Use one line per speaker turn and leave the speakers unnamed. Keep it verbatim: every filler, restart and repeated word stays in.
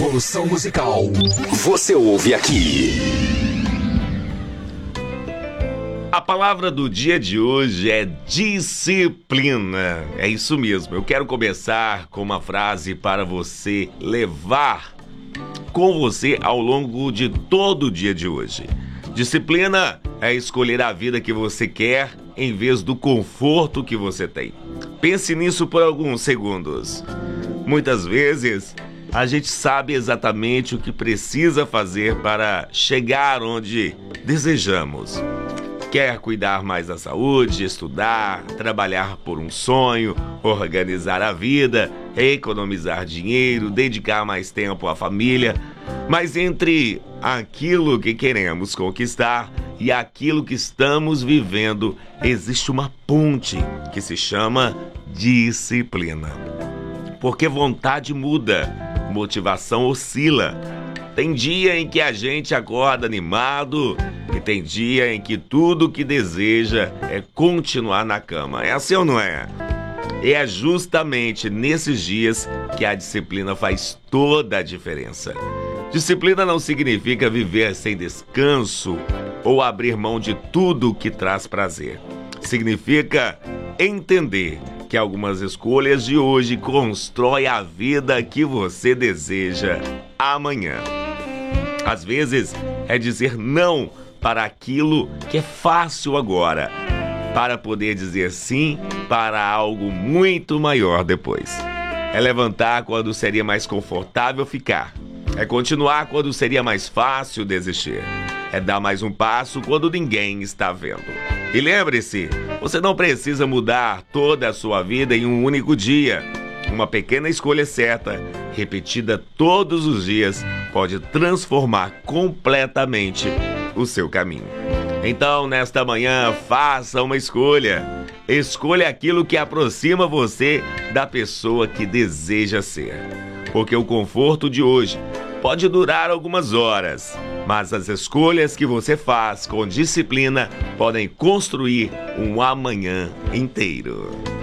Revolução Musical. Você ouve aqui.
A palavra do dia de hoje é disciplina. É isso mesmo. Eu quero começar com uma frase para você levar com você ao longo de todo o dia de hoje. Disciplina é escolher a vida que você quer em vez do conforto que você tem. Pense nisso por alguns segundos. Muitas vezes, a gente sabe exatamente o que precisa fazer para chegar onde desejamos. Quer cuidar mais da saúde, estudar, trabalhar por um sonho, organizar a vida, economizar dinheiro, dedicar mais tempo à família. Mas entre aquilo que queremos conquistar e aquilo que estamos vivendo, existe uma ponte que se chama disciplina. Porque vontade muda, motivação oscila. Tem dia em que a gente acorda animado e tem dia em que tudo que deseja é continuar na cama. É assim ou não é? E é justamente nesses dias que a disciplina faz toda a diferença. Disciplina não significa viver sem descanso ou abrir mão de tudo que traz prazer. Significa entender que algumas escolhas de hoje constroem a vida que você deseja amanhã. Às vezes, é dizer não para aquilo que é fácil agora, para poder dizer sim para algo muito maior depois. É levantar quando seria mais confortável ficar. É continuar quando seria mais fácil desistir. É dar mais um passo quando ninguém está vendo. E lembre-se, você não precisa mudar toda a sua vida em um único dia. Uma pequena escolha certa, repetida todos os dias, pode transformar completamente o seu caminho. Então, nesta manhã, faça uma escolha. Escolha aquilo que aproxima você da pessoa que deseja ser. Porque o conforto de hoje pode durar algumas horas, mas as escolhas que você faz com disciplina podem construir um amanhã inteiro.